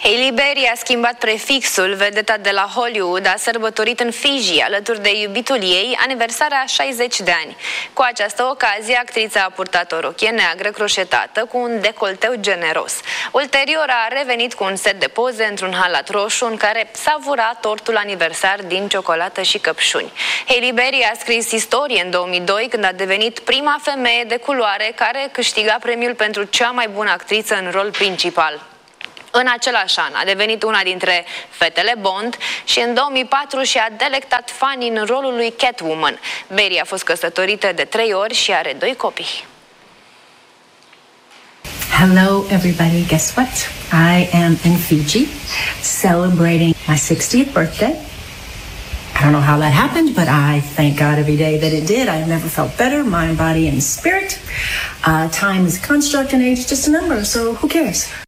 Halle Berry a schimbat prefixul. Vedeta de la Hollywood a sărbătorit în Fiji, alături de iubitul ei, aniversarea 60 de ani. Cu această ocazie, actrița a purtat o rochie neagră croșetată cu un decolteu generos. Ulterior a revenit cu un set de poze într-un halat roșu în care savura tortul aniversar din ciocolată și căpșuni. Halle Berry a scris istorie în 2002 când a devenit prima femeie de culoare care câștiga premiul pentru cea mai bună actriță în rol principal. În același an a devenit una dintre fetele Bond și în 2004 și-a delectat fanii în rolul lui Catwoman. Berry a fost căsătorită de 3 ori și are 2 copii. Hello everybody, guess what? I am in Fiji celebrating my 60th birthday. I don't know how that happened, but I thank God every day that it did. I've never felt better, mind, body, and spirit. Time is a construct and age is just a number, so who cares?